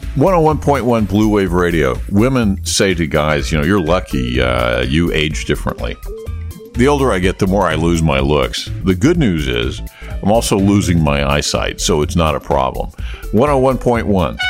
101.1 Blue Wave Radio. Women say to guys, you're lucky you age differently. The older I get, the more I lose my looks. The good news is I'm also losing my eyesight, so it's not a problem. 101.1.